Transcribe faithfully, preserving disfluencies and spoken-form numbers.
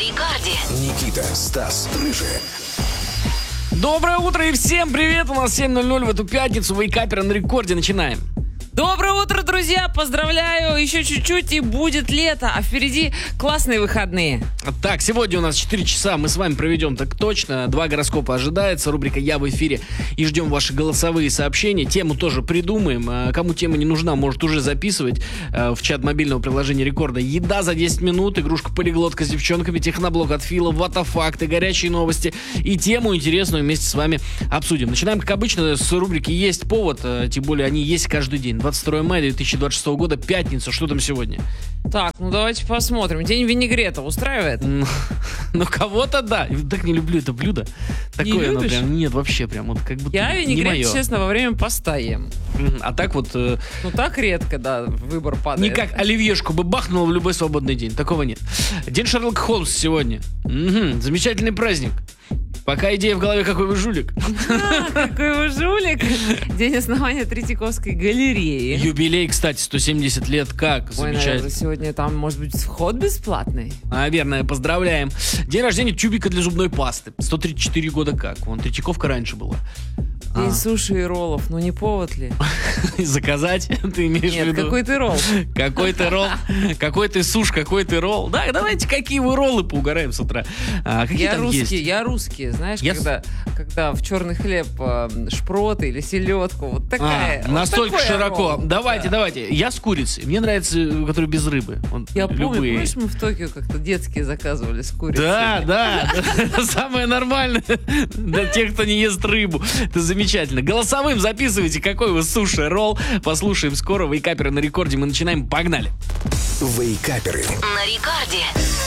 Рекорде. Никита, Стас, Рыжий. Доброе утро и всем привет! У нас семь ноль ноль в эту пятницу. Вейкапер на рекорде. Начинаем. Доброе утро, друзья! Поздравляю! Еще чуть-чуть и будет лето, а впереди классные выходные. Так, сегодня у нас четыре часа мы с вами проведем так точно. Два гороскопа ожидается. Рубрика «Я в эфире». И ждем ваши голосовые сообщения. Тему тоже придумаем. Кому тема не нужна, может уже записывать в чат мобильного приложения Рекорда. Еда за десять минут, игрушка-полиглотка с девчонками, техноблог от Фила, ватафакты, горячие новости. И тему интересную вместе с вами обсудим. Начинаем, как обычно, с рубрики «Есть повод». Тем более они есть каждый день. двадцать второе мая две тысячи двадцать шестого года, пятница. Что там сегодня? Так, ну давайте посмотрим. День винегрета устраивает? Ну, кого-то да. Я так не люблю это блюдо. Такое оно прям, нет, вообще прям вот как будто Я не винегрет, мое. честно, во время поста ем. А так вот... э, Ну так редко, да, выбор падает. Никак оливьешку бы бахнул в любой свободный день. Такого нет. День Шерлока Холмса сегодня. Мгм, замечательный праздник. Пока идея в голове, какой вы жулик. А, какой вы жулик. День основания Третьяковской галереи. Юбилей, кстати, сто семьдесят лет. Как? Ой, Замечательно. наверное, сегодня там, может быть, вход бесплатный? Наверное, поздравляем. День рождения тюбика для зубной пасты. сто тридцать четыре года как. Вон, Третьяковка раньше была. День А. суши и роллов. Ну не повод ли? Заказать? Ты имеешь в Нет, виду? какой ты ролл. Какой ты ролл, какой ты суш, какой ты ролл. Да, давайте, какие вы роллы поугараем с утра. А, какие Я там русский, есть? я русский, знаешь, Я с- когда, когда в черный хлеб э, шпроты или селедку, вот такая. А, вот настолько такой широко. ролл. Давайте, Да. давайте. Я с курицей. Мне нравится, который без рыбы. Он, Я помню, любые. помнишь, мы в Токио как-то детские заказывали с курицей? Да, да, это самое нормальное для тех, кто не ест рыбу. Это замечательно. Голосовым записывайте, какой вы суши-ролл. Послушаем скоро. Вейкаперы на рекорде. Мы начинаем. Погнали. Вейкаперы. На Рекорде.